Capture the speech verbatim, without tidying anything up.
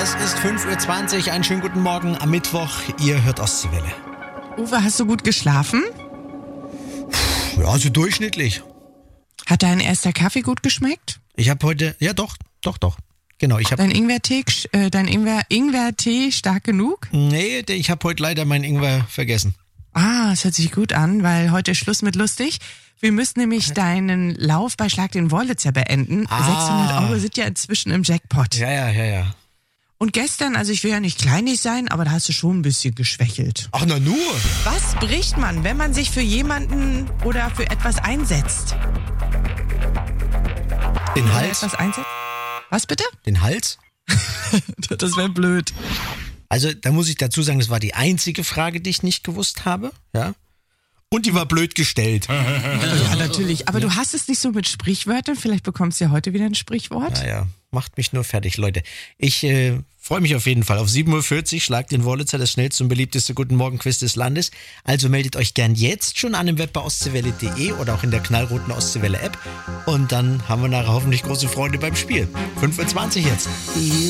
Es ist fünf Uhr zwanzig, einen schönen guten Morgen am Mittwoch. Ihr hört Ostseewelle. Uwe, hast du gut geschlafen? Ja, so durchschnittlich. Hat dein erster Kaffee gut geschmeckt? Ich habe heute, ja doch, doch, doch. Genau, ich habe. Dein Ingwertee, äh, dein Ingwer, Ingwertee stark genug? Nee, ich habe heute leider meinen Ingwer vergessen. Ah, das hört sich gut an, weil heute ist Schluss mit lustig. Wir müssen nämlich deinen Lauf bei Schlag den Wollitzer beenden. Ah. sechshundert Euro sind ja inzwischen im Jackpot. Ja, ja, ja, ja. Und gestern, also ich will ja nicht kleinlich sein, aber da hast du schon ein bisschen geschwächelt. Ach, na nur. Was bricht man, wenn man sich für jemanden oder für etwas einsetzt? Den Für Hals? etwas einsetzt? Was bitte? Den Hals? Das wäre blöd. Also, da muss ich dazu sagen, das war die einzige Frage, die ich nicht gewusst habe. Ja. Und die war blöd gestellt. Ja, natürlich. Aber du hast es nicht so mit Sprichwörtern. Vielleicht bekommst du ja heute wieder ein Sprichwort. Naja, macht mich nur fertig, Leute. Ich äh, freue mich auf jeden Fall auf sieben Uhr vierzig. Schlag den Wollitzer, das schnellste und beliebteste Guten Morgen-Quiz des Landes. Also meldet euch gern jetzt schon an im Web bei ostseewelle punkt de oder auch in der knallroten Ostseewelle-App. Und dann haben wir nachher hoffentlich große Freude beim Spiel. fünf Uhr zwanzig jetzt.